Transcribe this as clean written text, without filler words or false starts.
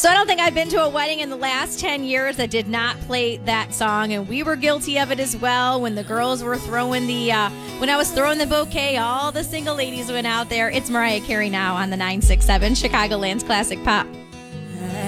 So I don't think I've been to a wedding in the last 10 years that did not play that song, and we were guilty of it as well. When the girls were throwing when I was throwing the bouquet, all the single ladies went out there. It's Mariah Carey now on the 967 Chicagoland's Classic Pop.